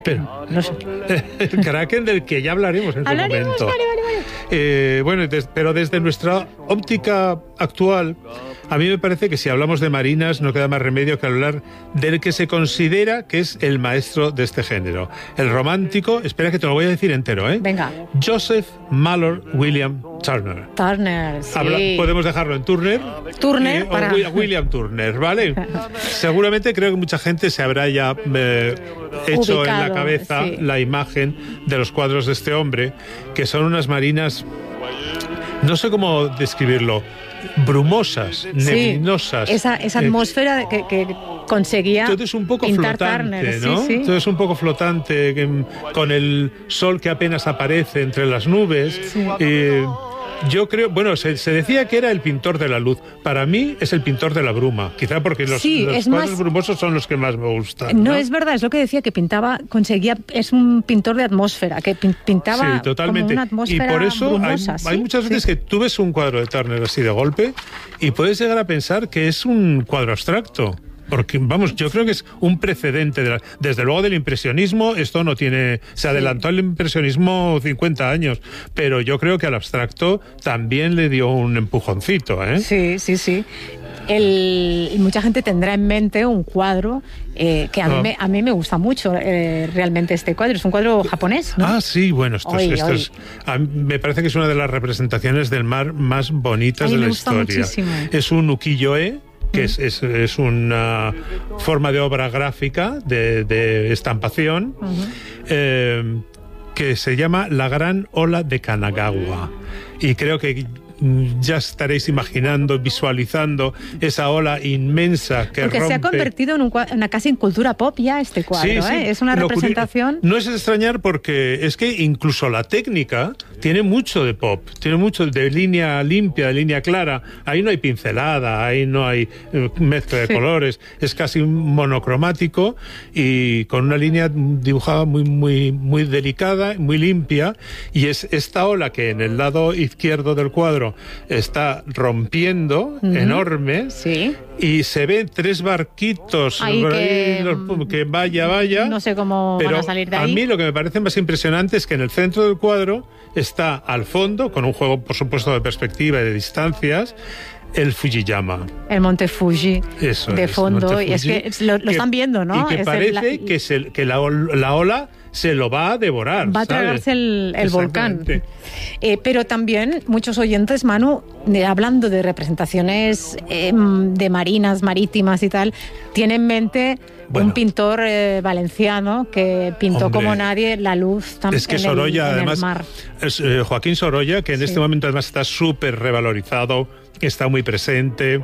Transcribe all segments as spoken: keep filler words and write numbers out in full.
Pero, no sé. El Kraken, del que ya hablaremos en Hablaremos, su momento. vale, vale, vale. Eh, bueno, des, pero desde nuestra óptica actual, a mí me parece que si hablamos de marinas no queda más remedio que hablar del que se considera que es el maestro de este género. El romántico, espera que te lo voy a decir entero, ¿eh? Venga. Joseph Mallord William Turner. Turner, sí. Habla, podemos dejarlo en Turner. Turner eh, para... o William Turner, ¿vale? Seguramente creo que mucha gente se habrá ya eh, hecho Ubicado, en la cabeza sí. la imagen de los cuadros de este hombre, que son unas marinas, no sé cómo describirlo, brumosas, neblinosas. Sí, esa, esa atmósfera eh, que, que conseguía todo es un poco pintar flotante, Turner, ¿no? sí, sí. Todo es un poco flotante, que, con el sol que apenas aparece entre las nubes. Sí. Eh, yo creo, bueno, se, se decía que era el pintor de la luz. Para mí es el pintor de la bruma, quizá porque los, sí, los es cuadros más, brumosos son los que más me gustan. No, ¿no? es verdad, es lo que decía, que pintaba, conseguía, es un pintor de atmósfera, que pintaba sí, totalmente. como una atmósfera y por eso brumosa. hay, ¿sí? hay muchas veces sí. que tú ves un cuadro de Turner así de golpe y puedes llegar a pensar que es un cuadro abstracto. Porque, vamos, yo creo que es un precedente. De la, desde luego del impresionismo, esto no tiene... Se adelantó al impresionismo cincuenta años, pero yo creo que al abstracto también le dio un empujoncito, ¿eh? Sí, sí, sí. El, mucha gente tendrá en mente un cuadro eh, que a mí, oh. me, a mí me gusta mucho eh, realmente este cuadro. Es un cuadro japonés, ¿no? Ah, sí, bueno, esto, oy, esto oy. es, a mí me parece que es una de las representaciones del mar más bonitas Ay, de me la gusta historia. Muchísimo. Es un ukiyo-e, que es, es, es una forma de obra gráfica de, de estampación, uh-huh. eh, que se llama La Gran Ola de Kanagawa. Y creo que ya estaréis imaginando, visualizando esa ola inmensa que Porque rompe. se ha convertido en un, una casi en cultura pop ya este cuadro, sí, sí. ¿eh? Es una Lo representación... No es de extrañar porque es que incluso la técnica tiene mucho de pop, tiene mucho de línea limpia, de línea clara. Ahí no hay pincelada, ahí no hay mezcla de sí. colores, es casi monocromático y con una línea dibujada muy, muy, muy delicada, muy limpia, y es esta ola que en el lado izquierdo del cuadro está rompiendo, uh-huh. enorme, sí. y se ven tres barquitos Ay, por que, ahí, los, que vaya, vaya. No sé cómo pero van a salir de ahí. A mí lo que me parece más impresionante es que en el centro del cuadro está al fondo, con un juego, por supuesto, de perspectiva y de distancias, el Fujiyama. El monte Fuji. Eso de es, fondo. Fuji, y es que lo, lo que, están viendo, ¿no? Y que es parece el, la, que, se, que la, la ola se lo va a devorar. Va a tragarse ¿sabes? el, el volcán. Eh, pero también muchos oyentes, Manu, de, hablando de representaciones eh, de marinas, marítimas y tal, tienen en mente bueno, un pintor eh, valenciano que pintó hombre, como nadie la luz también. Es que Sorolla, en el, además, en el mar. Es, eh, Joaquín Sorolla, que en sí. este momento además está súper revalorizado, está muy presente.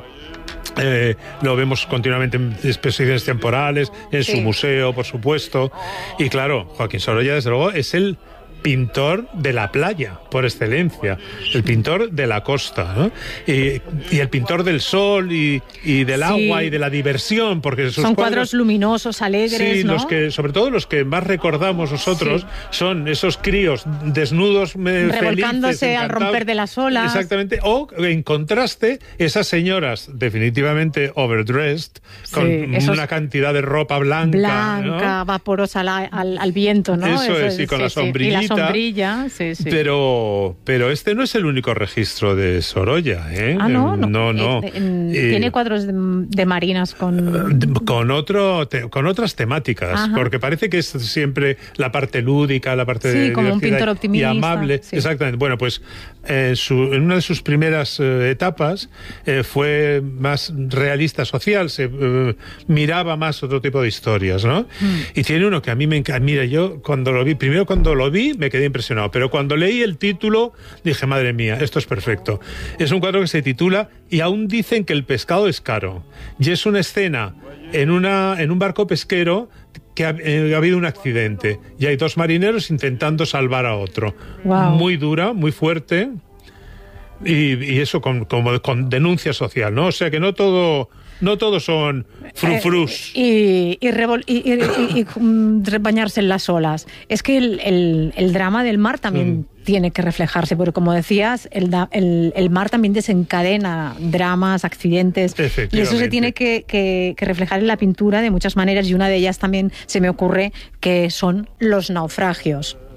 Eh, lo vemos continuamente en exposiciones temporales, en sí. su museo, por supuesto. Y claro, Joaquín Sorolla, desde luego, es el pintor de la playa, por excelencia, el pintor de la costa, ¿no? Y, y el pintor del sol y, y del sí. agua y de la diversión, porque sus son cuadros, cuadros luminosos, alegres, sí, ¿no? los que, sobre todo los que más recordamos nosotros, sí. son esos críos desnudos, revolcándose felices, al romper de las olas. Exactamente, o en contraste, esas señoras definitivamente overdressed, con sí, una cantidad de ropa blanca, blanca, ¿no? vaporosa al, al, al viento, ¿no? Eso, Eso es, y con sí, la sombrillita. Sí. sombrilla, sí, sí. Pero, pero este no es el único registro de Sorolla, ¿eh? Ah, no, no. no, no. Eh, eh, Tiene cuadros de, de marinas con... Con, otro, te, con otras temáticas, Ajá. porque parece que es siempre la parte lúdica, la parte sí, de como un pintor optimista. Y amable. Sí. Exactamente. Bueno, pues eh, su, en una de sus primeras eh, etapas eh, fue más realista social, se eh, miraba más otro tipo de historias, ¿no? Mm. Y tiene uno que a mí me encanta. Mira, yo cuando lo vi, primero cuando lo vi, me quedé impresionado, pero cuando leí el título dije, madre mía, esto es perfecto. Es un cuadro que se titula Y aún dicen que el pescado es caro, y es una escena en, una, en un barco pesquero que ha, eh, ha habido un accidente y hay dos marineros intentando salvar a otro. Wow. Muy dura, muy fuerte, y, y eso con, como con denuncia social, ¿no? O sea que no todo... no todos son frufrus. Eh, y, y, revol, y, y, y, y, y bañarse en las olas. Es que el, el, el drama del mar también... Mm. tiene que reflejarse, porque como decías, el, el, el mar también desencadena dramas, accidentes, y eso se tiene que, que, que reflejar en la pintura de muchas maneras, y una de ellas también se me ocurre que son los naufragios.